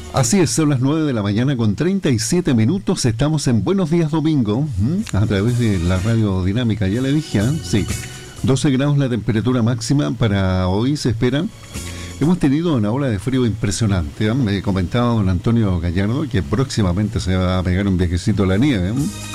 Así es, son las 9 de la mañana con 37 minutos. Estamos en Buenos Días Domingo, a través de la radio dinámica. Ya le dije, sí, 12 grados la temperatura máxima para hoy se espera. Hemos tenido una ola de frío impresionante. Me comentaba don Antonio Gallardo que próximamente se va a pegar un viajecito a la nieve.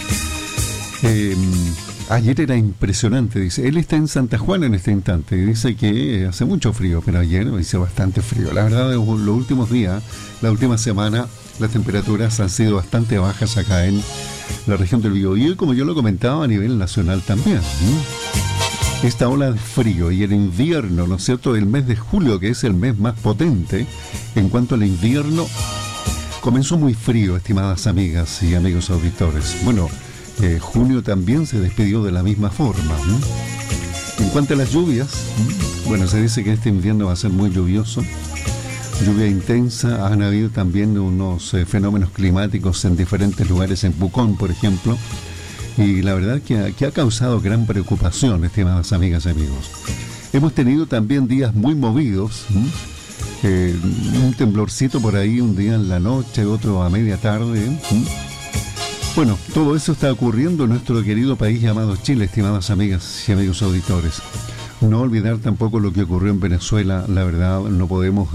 Ayer era impresionante, dice. Él está en Santa Juana en este instante y dice que hace mucho frío, pero ayer hizo bastante frío. La verdad, los últimos días, la última semana, las temperaturas han sido bastante bajas acá en la región del Biobío y como yo lo comentaba a nivel nacional también. Esta ola de frío y el invierno, ¿no es cierto?, el mes de julio, que es el mes más potente en cuanto al invierno, comenzó muy frío, estimadas amigas y amigos auditores. Bueno, junio también se despidió de la misma forma. En cuanto a las lluvias, bueno, se dice que este invierno va a ser muy lluvioso, lluvia intensa. Han habido también unos fenómenos climáticos en diferentes lugares, en Pucón, por ejemplo, y la verdad que ha causado gran preocupación, estimadas amigas y amigos. Hemos tenido también días muy movidos, un temblorcito por ahí un día en la noche, otro a media tarde. Bueno, todo eso está ocurriendo en nuestro querido país llamado Chile, estimadas amigas y amigos auditores. No olvidar tampoco lo que ocurrió en Venezuela. La verdad, no podemos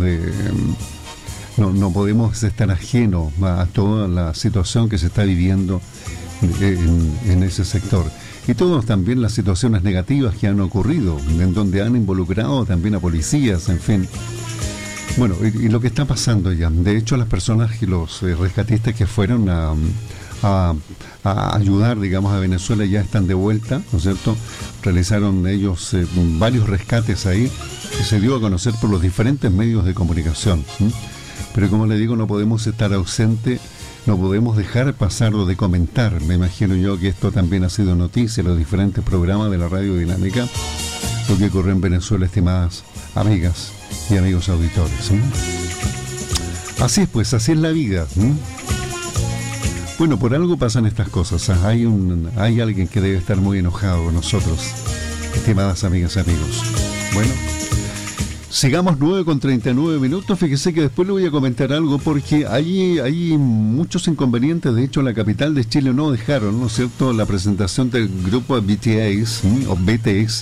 estar ajenos a toda la situación que se está viviendo en ese sector. Y todas también las situaciones negativas que han ocurrido, en donde han involucrado también a policías, en fin. Bueno, y lo que está pasando ya. De hecho, las personas y los rescatistas que fueron a ayudar, digamos, a Venezuela ya están de vuelta, ¿no es cierto? Realizaron ellos varios rescates ahí, que se dio a conocer por los diferentes medios de comunicación. Pero como le digo, no podemos estar ausentes, no podemos dejar pasar o de comentar. Me imagino yo que esto también ha sido noticia en los diferentes programas de la radio dinámica, lo que ocurrió en Venezuela, estimadas amigas y amigos auditores. Así es, pues, así es la vida. Bueno, por algo pasan estas cosas. Hay alguien que debe estar muy enojado con nosotros, estimadas amigas y amigos. Bueno, sigamos 9 con 39 minutos. Fíjese que después le voy a comentar algo porque hay muchos inconvenientes. De hecho, la capital de Chile no dejaron, ¿no es cierto?, la presentación del grupo BTS o BTS.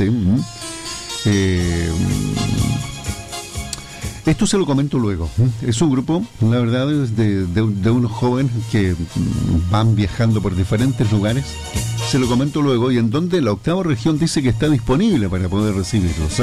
Esto se lo comento luego. Es un grupo, la verdad, es de unos jóvenes que van viajando por diferentes lugares. Se lo comento luego, y en donde la 8ª región dice que está disponible para poder recibirlos.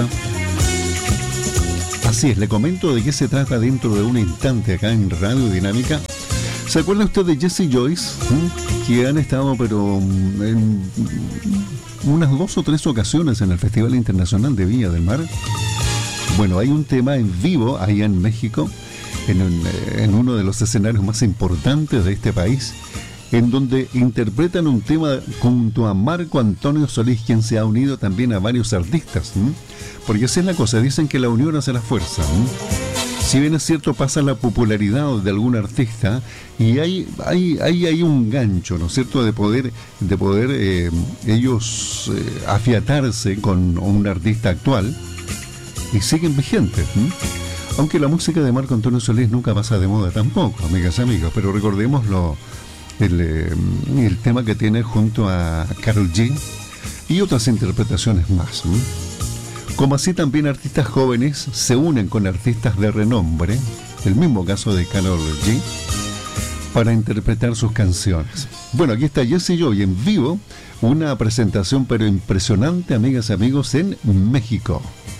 Así es, le comento de qué se trata dentro de un instante acá en Radio Dinámica. ¿Se acuerda usted de Jesse Joyce? Que han estado, pero en unas 2 o 3 ocasiones en el Festival Internacional de Viña del Mar. Bueno, hay un tema en vivo allá en México, en uno de los escenarios más importantes de este país, en donde interpretan un tema junto a Marco Antonio Solís, quien se ha unido también a varios artistas. Porque esa es la cosa, dicen que la unión hace la fuerza. Si bien es cierto, pasa la popularidad de algún artista y hay un gancho, ¿no es cierto?, de poder ellos afiatarse con un artista actual. Y siguen vigentes, aunque la música de Marco Antonio Solís nunca pasa de moda tampoco, amigas y amigos, pero recordemos el tema que tiene junto a Karol G y otras interpretaciones más. Como así también artistas jóvenes se unen con artistas de renombre, el mismo caso de Karol G, para interpretar sus canciones. Bueno, aquí está Jesse Joy en vivo, una presentación pero impresionante, amigas y amigos, en México.